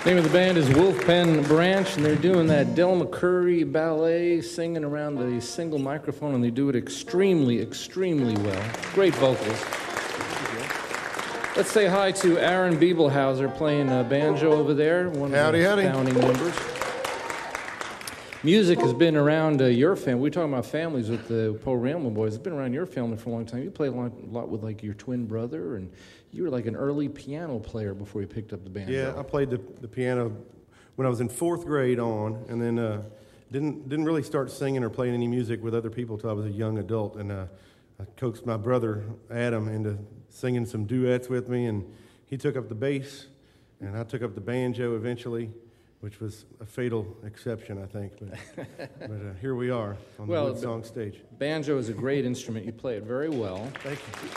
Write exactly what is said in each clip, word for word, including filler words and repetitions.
Name of the band is Wolfpen Branch, and they're doing that Del McCoury ballet, singing around the single microphone, and they do it extremely, extremely well. Great vocals. Let's say hi to Aaron Biebelhauser playing uh, banjo over there, one howdy, of the howdy. founding members. Music has been around uh, your family. We're talking about families with the Poe Ramblin' Boys. It's been around your family for a long time. You played a lot, a lot with like your twin brother, and you were like an early piano player before you picked up the banjo. Yeah, I played the, the piano when I was in fourth grade on, and then uh, didn't didn't really start singing or playing any music with other people until I was a young adult. And uh, I coaxed my brother Adam into singing some duets with me, and he took up the bass, and I took up the banjo eventually, which was a fatal exception, I think. But, but uh, here we are on well, the Woodsong stage. Banjo is a great instrument. You play it very well. Thank you.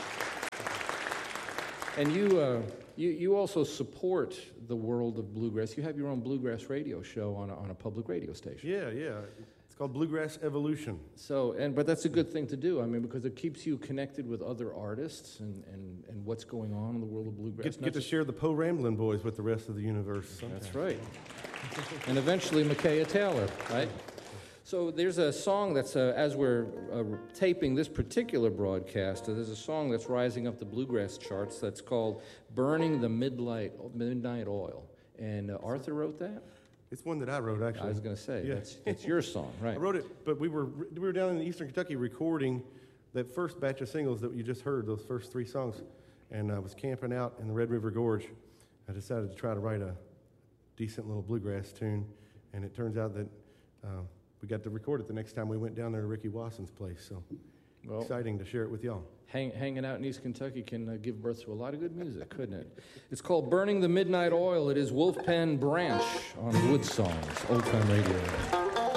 And you, uh, you, you also support the world of bluegrass. You have your own bluegrass radio show on a, on a public radio station. Yeah, yeah. It's called Bluegrass Evolution. So, and but that's a good thing to do. I mean, because it keeps you connected with other artists and, and, and what's going on in the world of bluegrass. Get, get to share the Poe Ramblin' Boys with the rest of the universe. Sometimes. That's right. And eventually Micaiah Taylor, right? So there's a song that's, uh, as we're uh, taping this particular broadcast, uh, there's a song that's rising up the bluegrass charts that's called Burning the Midnight, Midnight Oil. And uh, Arthur wrote that? It's one that I wrote, actually. I was going to say, yeah. that's, it's your song, right? I wrote it, but we were we were down in Eastern Kentucky recording that first batch of singles that you just heard, those first three songs. And I was camping out in the Red River Gorge. I decided to try to write a decent little bluegrass tune, and it turns out that uh, we got to record it the next time we went down there to Ricky Wasson's place, so well, exciting to share it with y'all. Hang, hanging out in East Kentucky can uh, give birth to a lot of good music, couldn't it? It's called Burning the Midnight Oil. It is Wolfpen Branch on Woodsong's Old Time Radio.